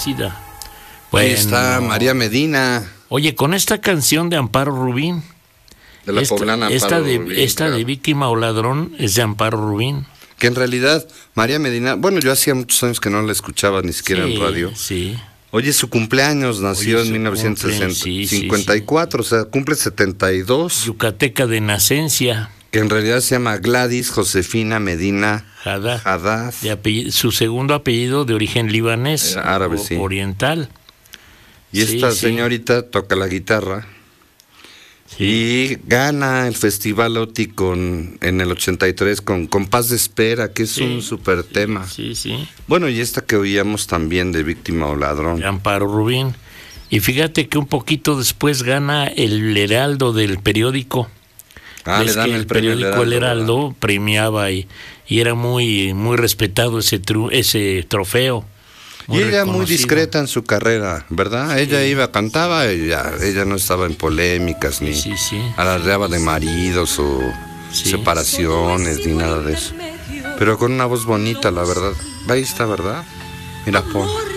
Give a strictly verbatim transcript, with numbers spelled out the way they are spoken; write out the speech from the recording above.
fallecida. Bueno, ahí está María Medina. Oye, con esta canción de Amparo Rubín. De la esta, poblana Amparo esta de, Rubín. Esta claro. de Víctima o Ladrón es de Amparo Rubín. Que en realidad, María Medina, bueno, yo hacía muchos años que no la escuchaba ni siquiera sí, en radio. Sí. Oye, su cumpleaños nació Oye, en mil novecientos sesenta, cumple, sí, cincuenta y cuatro, sí, sí. O sea, cumple setenta y dos. Yucateca de nacencia. Que en realidad se llama Gladys Josefina Medina Haddad. Haddad. De apellido, su segundo apellido de origen libanés. Era árabe, o, sí. Oriental. Y sí, esta sí. señorita toca la guitarra. Sí. Y gana el Festival OTI con, en el ochenta y tres con Compás de Espera, que es sí, un super sí, tema. Sí, sí. Bueno, y esta que oíamos también de Víctima o Ladrón. De Amparo Rubín. Y fíjate que un poquito después gana el Heraldo del periódico. Ah, le dan que el, el periódico Heraldo, El Heraldo premiaba y, y era muy, muy respetado ese, tru, ese trofeo. Y ella muy discreta en su carrera, ¿verdad? Ella sí. iba, cantaba, ella, ella no estaba en polémicas, ni sí, sí. alardeaba de maridos o sí. separaciones, ni nada de eso. Pero con una voz bonita, la verdad. Ahí está, ¿verdad? Mira, pon.